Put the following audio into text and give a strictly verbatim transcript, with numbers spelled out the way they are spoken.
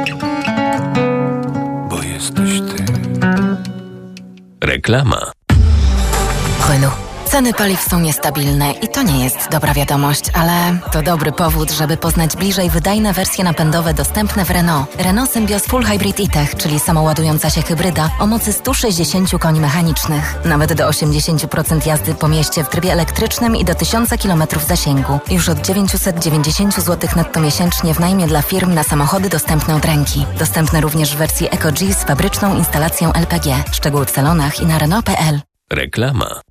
Bo jesteś ty. Reklama. Renault. Ceny paliw są niestabilne i to nie jest dobra wiadomość, ale to dobry powód, żeby poznać bliżej wydajne wersje napędowe dostępne w Renault. Renault Symbioz Full Hybrid e-Tech, czyli samoładująca się hybryda o mocy sto sześćdziesiąt koni mechanicznych. Nawet do osiemdziesiąt procent jazdy po mieście w trybie elektrycznym i do tysiąc kilometrów zasięgu. Już od dziewięćset dziewięćdziesiąt złotych netto miesięcznie w najmie dla firm na samochody dostępne od ręki. Dostępne również w wersji EcoG z fabryczną instalacją L P G. Szczegóły w salonach i na Renault kropka p l. Reklama.